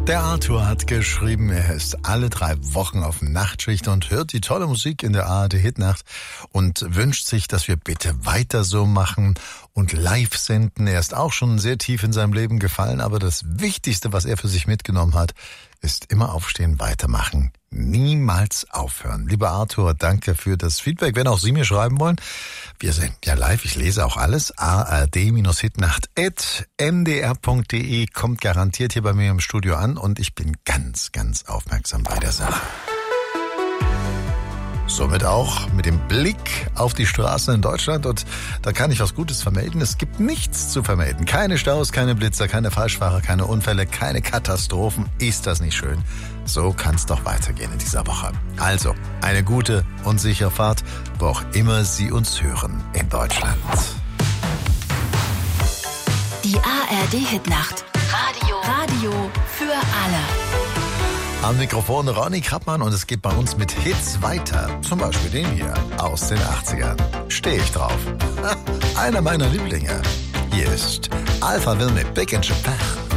Der Arthur hat geschrieben, er ist alle 3 Wochen auf Nachtschicht und hört die tolle Musik in der ARD Hitnacht und wünscht sich, dass wir bitte weiter so machen und live senden. Er ist auch schon sehr tief in seinem Leben gefallen, aber das Wichtigste, was er für sich mitgenommen hat, ist immer aufstehen, weitermachen, niemals aufhören. Lieber Arthur, danke für das Feedback. Wenn auch Sie mir schreiben wollen, wir sind ja live, ich lese auch alles. ard-hitnacht@mdr.de kommt garantiert hier bei mir im Studio an und ich bin ganz, ganz aufmerksam bei der Sache. Somit auch mit dem Blick auf die Straßen in Deutschland und da kann ich was Gutes vermelden. Es gibt nichts zu vermelden. Keine Staus, keine Blitzer, keine Falschfahrer, keine Unfälle, keine Katastrophen. Ist das nicht schön? So kann es doch weitergehen in dieser Woche. Also, eine gute und sichere Fahrt, wo auch immer Sie uns hören in Deutschland. Die ARD-Hitnacht. Radio für alle. Am Mikrofon Ronny Krappmann und es geht bei uns mit Hits weiter. Zum Beispiel den hier aus den 80ern. Stehe ich drauf. Einer meiner Lieblinge. Hier ist Alphaville mit Big in Japan.